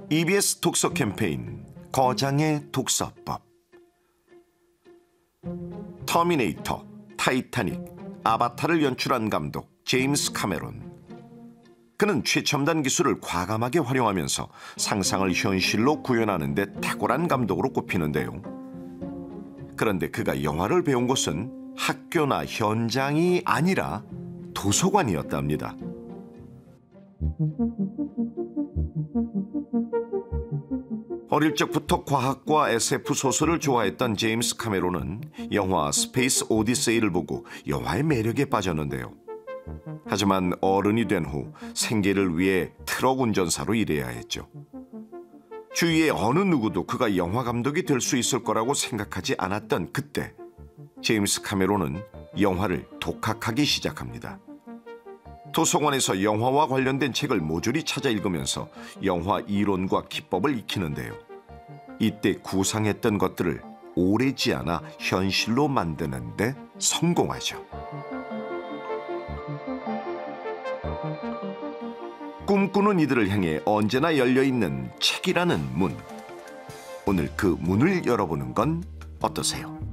EBS 독서 캠페인 거장의 독서법. 터미네이터, 타이타닉, 아바타를 연출한 감독 제임스 카메론. 그는 최첨단 기술을 과감하게 활용하면서 상상을 현실로 구현하는 데 탁월한 감독으로 꼽히는데요. 그런데 그가 영화를 배운 곳은 학교나 현장이 아니라 도서관이었답니다. 어릴 적부터 과학과 SF 소설을 좋아했던 제임스 카메론은 영화 스페이스 오디세이를 보고 영화의 매력에 빠졌는데요. 하지만 어른이 된 후 생계를 위해 트럭 운전사로 일해야 했죠. 주위의 어느 누구도 그가 영화 감독이 될 수 있을 거라고 생각하지 않았던 그때, 제임스 카메론은 영화를 독학하기 시작합니다. 도서관에서 영화와 관련된 책을 모조리 찾아 읽으면서 영화 이론과 기법을 익히는데요. 이때 구상했던 것들을 오래지 않아 현실로 만드는 데 성공하죠. 꿈꾸는 이들을 향해 언제나 열려있는 책이라는 문. 오늘 그 문을 열어보는 건 어떠세요?